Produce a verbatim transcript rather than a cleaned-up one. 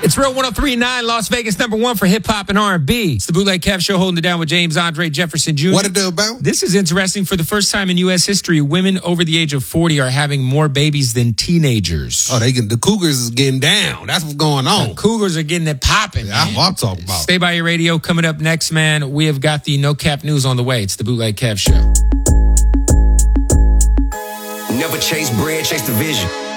It's Real one oh three point nine, Las Vegas number one for hip-hop and R and B. It's the Bootleg Kev Show, holding it down with James Andre Jefferson Junior What it do about? This is interesting. For the first time in U S history, women over the age of forty are having more babies than teenagers. Oh, they get the Cougars is getting down. That's what's going on. The Cougars are getting it popping. Yeah, that's what I'm talking about. Stay by your radio. Coming up next, man, we have got the No Cap News on the way. It's the Bootleg Kev Show. Never chase bread, chase the vision.